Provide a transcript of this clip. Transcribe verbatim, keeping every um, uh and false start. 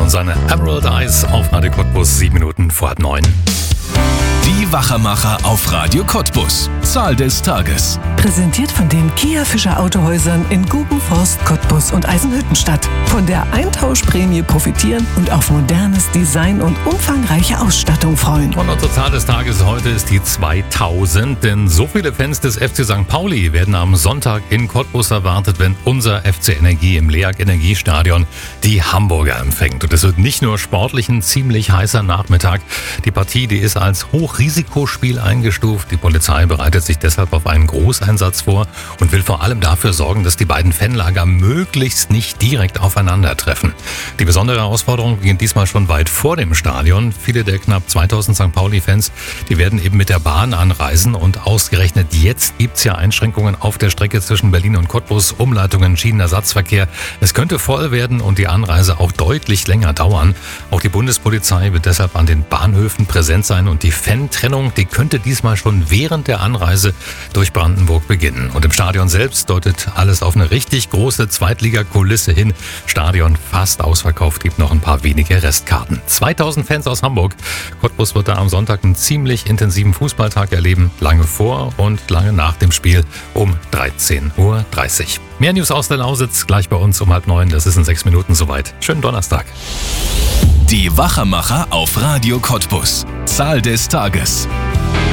seine Emerald Eyes auf Radio Cottbus, sieben Minuten vor halb neun. Die Wachermacher auf Radio Cottbus. Zahl des Tages. Präsentiert von den Kia Fischer Autohäusern in Gubenforst, Cottbus und Eisenhüttenstadt. Von der Eintauschprämie profitieren und auf modernes Design und umfangreiche Ausstattung freuen. Und unsere Zahl des Tages heute ist die zweitausend, denn so viele Fans des F C Sankt Pauli werden am Sonntag in Cottbus erwartet, wenn unser F C Energie im LEAG Energiestadion die Hamburger empfängt. Und es wird nicht nur sportlich ein ziemlich heißer Nachmittag. Die Partie, die ist als Hochrisikospiel eingestuft. Die Polizei bereitet sich deshalb auf einen Großeinsatz vor und will vor allem dafür sorgen, dass die beiden Fanlager möglichst nicht direkt aufeinandertreffen. Die besondere Herausforderung beginnt diesmal schon weit vor dem Stadion. Viele der knapp zweitausend Sankt Pauli-Fans, die werden eben mit der Bahn anreisen und ausgerechnet jetzt gibt's ja Einschränkungen auf der Strecke zwischen Berlin und Cottbus, Umleitungen, Schienenersatzverkehr. Es könnte voll werden und die Anreise auch deutlich länger dauern. Auch die Bundespolizei wird deshalb an den Bahnhöfen präsent sein und die Fan-Trennung, die könnte diesmal schon während der Anreise durch Brandenburg beginnen. Und im Stadion selbst deutet alles auf eine richtig große Zweitligakulisse hin. Stadion fast ausverkauft, gibt noch ein paar wenige Restkarten. zweitausend Fans aus Hamburg. Cottbus wird da am Sonntag einen ziemlich intensiven Fußballtag erleben. Lange vor und lange nach dem Spiel um dreizehn Uhr dreißig. Mehr News aus der Lausitz gleich bei uns um halb neun. Das ist in sechs Minuten soweit. Schönen Donnerstag. Die Wachermacher auf Radio Cottbus. Zahl des Tages.